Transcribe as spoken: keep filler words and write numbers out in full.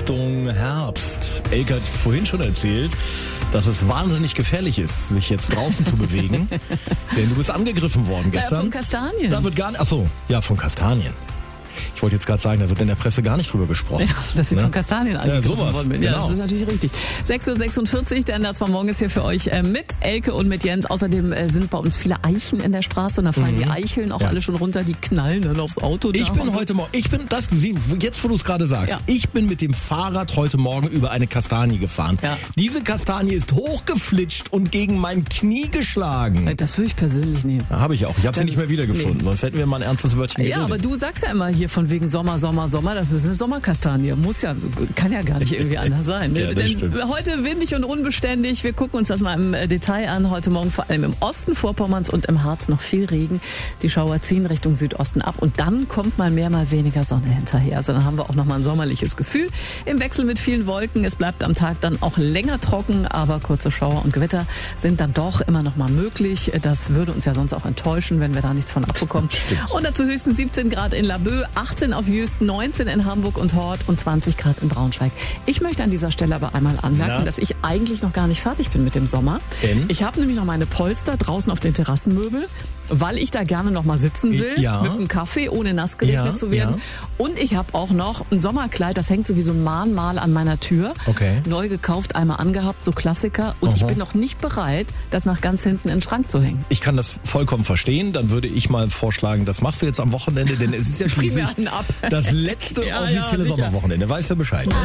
Achtung, Herbst. Elke hat vorhin schon erzählt, dass es wahnsinnig gefährlich ist, sich jetzt draußen zu bewegen. Denn du bist angegriffen worden gestern. Ja, von Kastanien. Da wird gar nicht, ach so, ja, von Kastanien. Ich wollte jetzt gerade sagen, da wird in der Presse gar nicht drüber gesprochen. Ja, dass ich ne? von Kastanien angegriffen ja, worden bin. Ja, genau. das ist natürlich richtig. sechs Uhr sechsundvierzig, der Ender Morgen ist hier für euch äh, mit Elke und mit Jens. Außerdem äh, sind bei uns viele Eichen in der Straße und da fallen mhm. die Eicheln auch ja. alle schon runter, die knallen dann aufs Auto. Ich bin so. heute Morgen, ich bin, das, jetzt wo du es gerade sagst, ja. ich bin mit dem Fahrrad heute Morgen über eine Kastanie gefahren. Ja. Diese Kastanie ist hochgeflitscht und gegen mein Knie geschlagen. Das würde ich persönlich nehmen. Ja, habe ich auch. Ich habe sie nicht mehr wiedergefunden, nee. sonst hätten wir mal ein ernstes Wörtchen geredet. Ja, aber du sagst ja immer hier von wegen Sommer, Sommer, Sommer, das ist eine Sommerkastanie. Muss ja, kann ja gar nicht irgendwie anders sein. Ja, Denn stimmt. Heute windig und unbeständig. Wir gucken uns das mal im Detail an. Heute Morgen vor allem im Osten Vorpommerns und im Harz noch viel Regen. Die Schauer ziehen Richtung Südosten ab und dann kommt mal mehr, mal weniger Sonne hinterher. Also dann haben wir auch noch mal ein sommerliches Gefühl. Im Wechsel mit vielen Wolken. Es bleibt am Tag dann auch länger trocken, aber kurze Schauer und Gewitter sind dann doch immer noch mal möglich. Das würde uns ja sonst auch enttäuschen, wenn wir da nichts von abbekommen. Stimmt. Und dazu höchstens siebzehn Grad in Laboe, achtzehn auf Jüst, neunzehn in Hamburg und Hort und zwanzig Grad in Braunschweig. Ich möchte an dieser Stelle aber einmal anmerken, Na? dass ich eigentlich noch gar nicht fertig bin mit dem Sommer. Denn? Ich habe nämlich noch meine Polster draußen auf den Terrassenmöbel, weil ich da gerne noch mal sitzen will, ja. mit einem Kaffee, ohne nass geregnet ja, zu werden. Ja. Und ich habe auch noch ein Sommerkleid, das hängt so wie so ein Mahnmal an meiner Tür. Okay. Neu gekauft, einmal angehabt, so Klassiker. Und Aha. ich bin noch nicht bereit, das nach ganz hinten in den Schrank zu hängen. Ich kann das vollkommen verstehen. Dann würde ich mal vorschlagen, das machst du jetzt am Wochenende, denn es ist ja schließlich das letzte ja, offizielle ja, Sommerwochenende. Weißt du Bescheid?